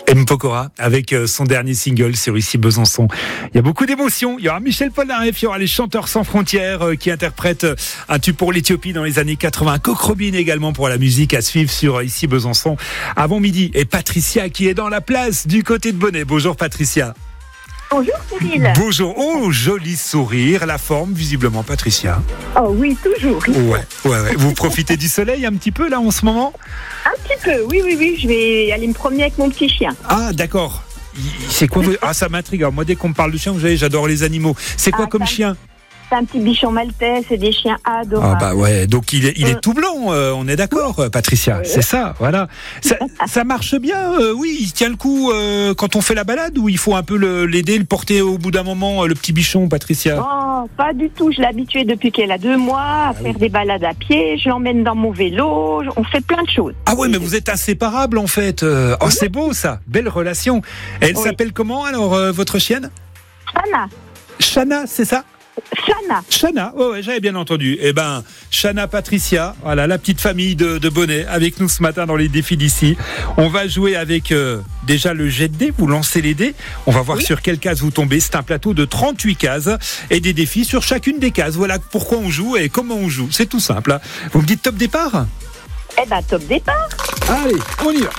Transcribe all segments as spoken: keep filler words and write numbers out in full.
M. Pokora avec son dernier single sur Ici Besançon. Il y a beaucoup d'émotions. Il y aura Michel Polnareff, il y aura les Chanteurs sans frontières qui interprètent un tube pour l'Éthiopie dans les années quatre-vingts. Coq Robin également pour la musique à suivre sur Ici Besançon avant midi. Et Patricia qui est dans la place du côté de Bonnet. Bonjour Patricia. Bonjour Cyril. Bonjour. Oh, joli sourire, la forme visiblement Patricia. Oh oui, toujours. Ouais, ouais, ouais. Vous profitez du soleil un petit peu là en ce moment ? Un petit peu, oui, oui, oui. Je vais aller me promener avec mon petit chien. Ah, d'accord. C'est quoi vous... Ah, ça m'intrigue. Alors, moi, dès qu'on me parle de chien, vous savez, j'adore les animaux. C'est quoi ah, comme chien ? C'est un petit bichon maltais, c'est des chiens adorables. Ah bah ouais, donc il est, il est euh... tout blanc, euh, on est d'accord, oui. Patricia, oui. C'est ça, voilà. Ça, ça marche bien, euh, oui, il tient le coup euh, quand on fait la balade ou il faut un peu le, l'aider, le porter au bout d'un moment, euh, le petit bichon, Patricia ? Non, pas du tout, je l'ai habitué depuis qu'elle a deux mois à ah, faire oui. des balades à pied, je l'emmène dans mon vélo, on fait plein de choses. Ah ouais, mais vous êtes inséparables en fait. Euh, oh, oui. C'est beau ça, belle relation. Elle oui. s'appelle comment alors, euh, votre chienne ? Shana. Shana, c'est ça ? Shana. Shana, ouais, ouais, j'avais bien entendu. Eh ben, Shana Patricia, voilà, la petite famille de, de Bonnet, avec nous ce matin dans les défis d'ici. On va jouer avec euh, déjà le jet de dés, vous lancez les dés. On va voir oui. sur quelle case vous tombez. C'est un plateau de trente-huit cases et des défis sur chacune des cases. Voilà pourquoi on joue et comment on joue. C'est tout simple. Hein. Vous me dites top départ ? Eh ben, top départ. Allez, on y va.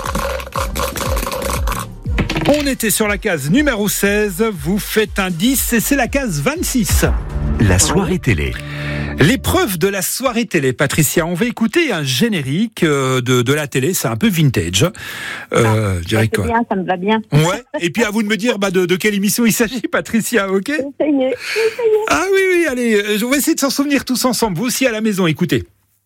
On était sur la case numéro seize, vous faites un dix et c'est la case vingt-six. La soirée télé. L'épreuve de la soirée télé, Patricia. On va écouter un générique de, de la télé, c'est un peu vintage. Euh, ah, je dirais quoi. Bien, ça me va bien. Ouais. Et puis à vous de me dire bah, de, de quelle émission il s'agit, Patricia, ok ? Essayez, essayez. Ah oui, oui, allez, on va essayer de s'en souvenir tous ensemble. Vous aussi à la maison, écoutez.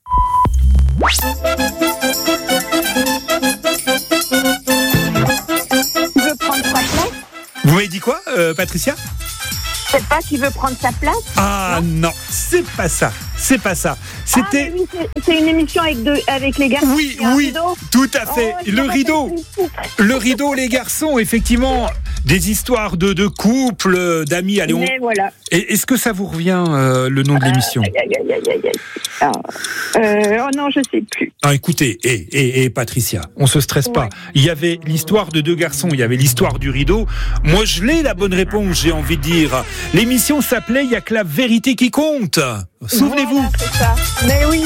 Vous m'avez dit quoi, euh, Patricia ? Je sais pas qui veut prendre sa place. Ah non, non c'est pas ça. C'est pas ça. C'était. Ah, oui, c'est, c'est une émission avec, deux, avec les garçons. Oui, oui, tout à fait. Oh, le rideau. Le rideau, les garçons, effectivement. Des histoires de, de couples, d'amis. Allez, on... Mais voilà. Et, est-ce que ça vous revient, euh, le nom de l'émission ? Aïe, aïe, aïe, aïe, aïe. Ah. Euh, oh non, je sais plus. Ah, écoutez, et, et, et Patricia, on se stresse ouais. pas. Il y avait l'histoire de deux garçons, il y avait l'histoire du rideau. Moi, je l'ai, la bonne réponse, j'ai envie de dire. L'émission s'appelait « Il y a que la vérité qui compte ». Souvenez-vous. Voilà, c'est ça. Mais oui.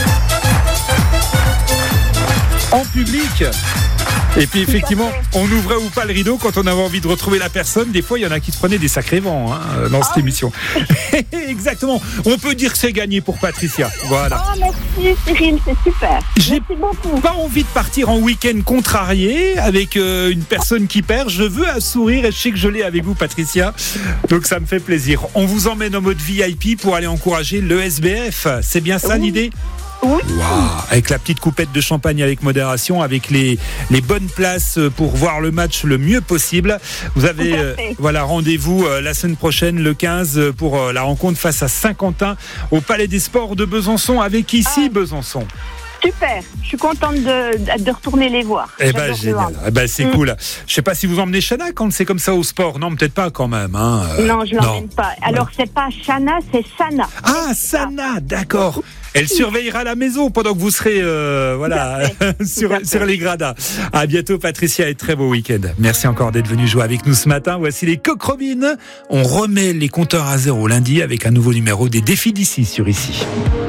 En public. Et puis effectivement, on ouvrait ou pas le rideau quand on avait envie de retrouver la personne. Des fois, il y en a qui se prenaient des sacrés vents hein, dans cette oh. émission. Exactement. On peut dire que c'est gagné pour Patricia. Voilà. Oh, merci Cyril, c'est super. J'ai merci beaucoup. Pas envie de partir en week-end contrarié avec euh, une personne qui perd. Je veux un sourire et je sais que je l'ai avec vous, Patricia. Donc ça me fait plaisir. On vous emmène en mode V I P pour aller encourager l'E S B F. C'est bien ça oui. l'idée ? Oui. Wow. Avec la petite coupette de champagne avec modération, avec les, les bonnes places pour voir le match le mieux possible. Vous avez euh, voilà, rendez-vous euh, la semaine prochaine, le quinze, pour euh, la rencontre face à Saint-Quentin au Palais des Sports de Besançon, avec ici ah. Besançon. Super, je suis contente de, de retourner les voir. Eh ben génial, eh ben, c'est mmh. cool. Je sais pas si vous emmenez Shana quand c'est comme ça au sport. Non, peut-être pas quand même. Hein. Non, je l'emmène non. pas. Alors ouais. c'est pas Shana, c'est Sana. Ah, Sana, d'accord. Elle surveillera la maison pendant que vous serez euh, voilà, sur, sur les gradins. À bientôt Patricia et très beau week-end. Merci encore d'être venu jouer avec nous ce matin. Voici les Coq Robin. On remet les compteurs à zéro lundi avec un nouveau numéro des défis d'ici sur Ici.